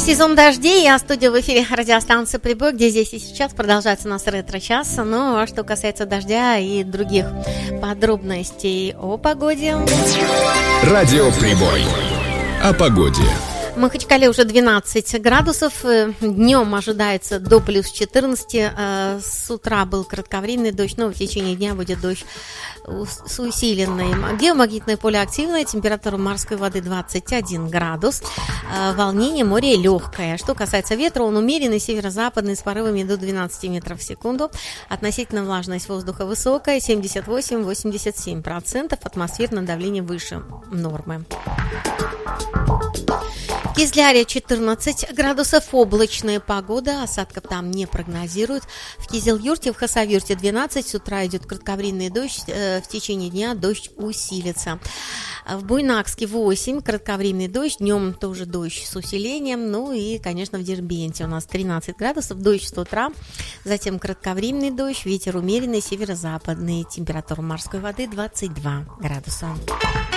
Сезон дождей, студия в эфире радиостанции «Прибой», где здесь и сейчас продолжается у нас ретро-час. Ну, а что касается дождя и других подробностей о погоде... Радио «Прибой» о погоде. В Махачкале уже 12 градусов, днем ожидается до плюс 14, с утра был кратковременный дождь, но в течение дня будет дождь с усиленным. Геомагнитное поле активное, температура морской воды 21 градус, волнение моря легкое. Что касается ветра, он умеренный, северо-западный, с порывами до 12 метров в секунду. Относительная влажность воздуха высокая, 78-87%, атмосферное давление выше нормы. В Кизляре 14 градусов, облачная погода, осадков там не прогнозируют. В Кизил-Юрте, в Хасавюрте 12, с утра идет кратковременный дождь, в течение дня дождь усилится. В Буйнакске 8, кратковременный дождь, днем тоже дождь с усилением. Ну и, конечно, в Дербенте у нас 13 градусов, дождь с утра, затем кратковременный дождь, ветер умеренный, северо-западный, температура морской воды 22 градуса.